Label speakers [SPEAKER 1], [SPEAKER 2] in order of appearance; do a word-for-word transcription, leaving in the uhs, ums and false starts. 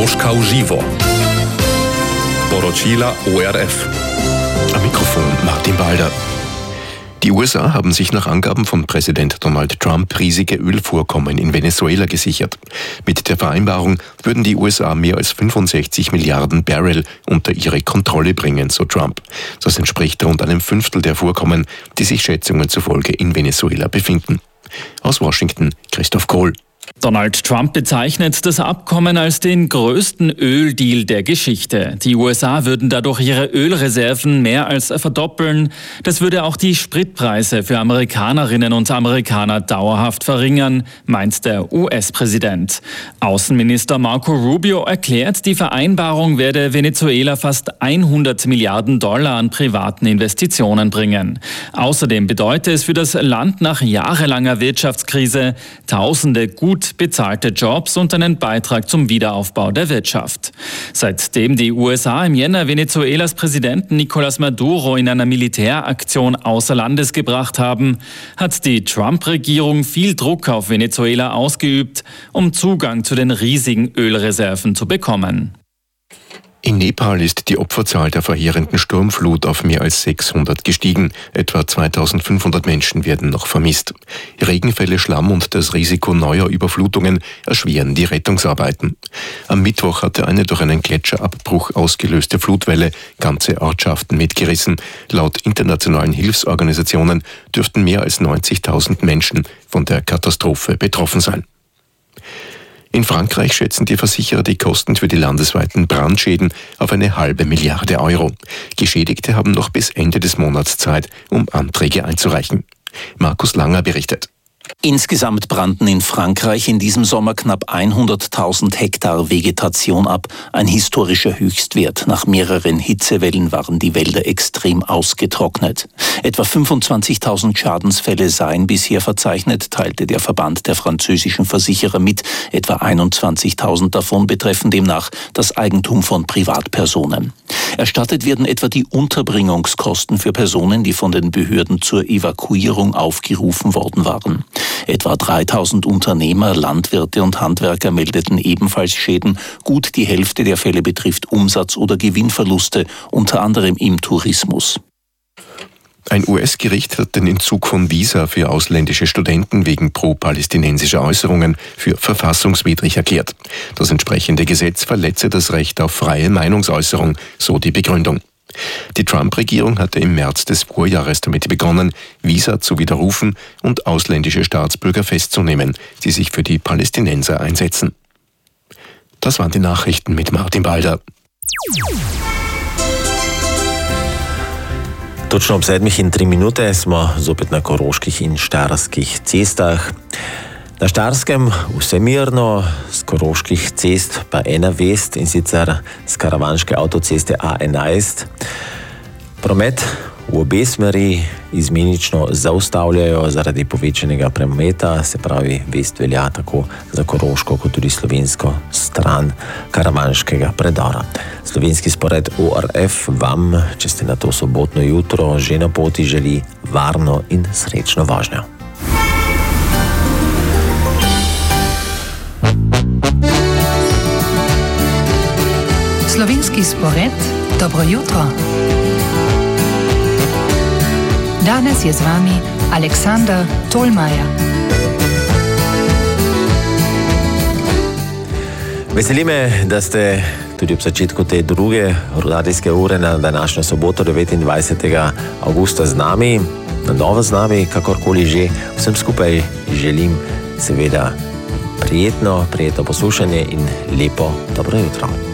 [SPEAKER 1] Koroška v živo. Poročila O R F.
[SPEAKER 2] Am Mikrofon Martin Balder. Die U S A haben sich nach Angaben von Präsident Donald Trump riesige Ölvorkommen in Venezuela gesichert. Mit der Vereinbarung würden die U S A mehr als fünfundsechzig Milliarden Barrel unter ihre Kontrolle bringen, so Trump. Das entspricht rund einem Fünftel der Vorkommen, die sich Schätzungen zufolge in Venezuela befinden. Aus Washington, Christoph Kohl.
[SPEAKER 3] Donald Trump bezeichnet das Abkommen als den größten Öldeal der Geschichte. Die U S A würden dadurch ihre Ölreserven mehr als verdoppeln. Das würde auch die Spritpreise für Amerikanerinnen und Amerikaner dauerhaft verringern, meint der U S-Präsident. Außenminister Marco Rubio erklärt, die Vereinbarung werde Venezuela fast hundert Milliarden Dollar an privaten Investitionen bringen. Außerdem bedeute es für das Land nach jahrelanger Wirtschaftskrise Tausende gut bezahlte Jobs und einen Beitrag zum Wiederaufbau der Wirtschaft. Seitdem die U S A im Jänner Venezuelas Präsidenten Nicolás Maduro in einer Militäraktion außer Landes gebracht haben, hat die Trump-Regierung viel Druck auf Venezuela ausgeübt, um Zugang zu den riesigen Ölreserven zu bekommen.
[SPEAKER 2] In Nepal ist die Opferzahl der verheerenden Sturmflut auf mehr als sechshundert gestiegen. Etwa zweitausendfünfhundert Menschen werden noch vermisst. Regenfälle, Schlamm und das Risiko neuer Überflutungen erschweren die Rettungsarbeiten. Am Mittwoch hatte eine durch einen Gletscherabbruch ausgelöste Flutwelle ganze Ortschaften mitgerissen. Laut internationalen Hilfsorganisationen dürften mehr als neunzigtausend Menschen von der Katastrophe betroffen sein. In Frankreich schätzen die Versicherer die Kosten für die landesweiten Brandschäden auf eine halbe Milliarde Euro. Geschädigte haben noch bis Ende des Monats Zeit, um Anträge einzureichen. Markus Langer berichtet.
[SPEAKER 4] Insgesamt brannten in Frankreich in diesem Sommer knapp hunderttausend Hektar Vegetation ab, ein historischer Höchstwert. Nach mehreren Hitzewellen waren die Wälder extrem ausgetrocknet. Etwa fünfundzwanzigtausend Schadensfälle seien bisher verzeichnet, teilte der Verband der französischen Versicherer mit. Etwa einundzwanzigtausend davon betreffen demnach das Eigentum von Privatpersonen. Erstattet werden etwa die Unterbringungskosten für Personen, die von den Behörden zur Evakuierung aufgerufen worden waren. Etwa dreitausend Unternehmer, Landwirte und Handwerker meldeten ebenfalls Schäden. Gut die Hälfte der Fälle betrifft Umsatz- oder Gewinnverluste, unter anderem im Tourismus.
[SPEAKER 2] Ein U S-Gericht hat den Entzug von Visa für ausländische Studenten wegen pro-palästinensischer Äußerungen für verfassungswidrig erklärt. Das entsprechende Gesetz verletze das Recht auf freie Meinungsäußerung, so die Begründung. Die Trump-Regierung hatte im März des Vorjahres damit begonnen, Visa zu widerrufen und ausländische Staatsbürger festzunehmen, die sich für die Palästinenser einsetzen. Das waren die Nachrichten mit Martin Balder.
[SPEAKER 5] Točno ob sedmih in tri minute smo zopet na koroških in štajerskih cestah. Na Štajerskem vse mirno, z koroških cest pa ena vest, in sicer z karavanške avtoceste A enajst. Promet v obe smeri izmenično zaustavljajo zaradi povečanega prometa, se pravi, vest velja tako za koroško kot tudi slovensko stran karavanškega predora. Slovenski spored O R F vam, če ste na to sobotno jutro že na poti, želi varno in srečno vožnjo.
[SPEAKER 6] Slovenski spored, dobro jutro. Danes je z vami Aleksandar Tolmaja.
[SPEAKER 5] Veseli me, da ste tudi ob začetku te druge radijske ure na današnjo soboto devetindvajsetega avgusta z nami, na novo z nami, kakorkoli že. Vsem skupaj želim seveda prijetno, prijetno poslušanje in lepo dobro jutro.